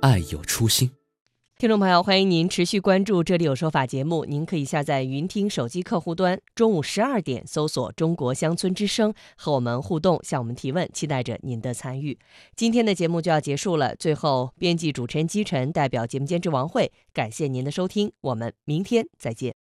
爱有初心。 听众朋友，欢迎您持续关注这里有说法节目，您可以下载云听手机客户端，中午12点搜索中国乡村之声，和我们互动，向我们提问，期待着您的参与。今天的节目就要结束了，最后编辑主持人姬晨代表节目监制王慧，感谢您的收听，我们明天再见。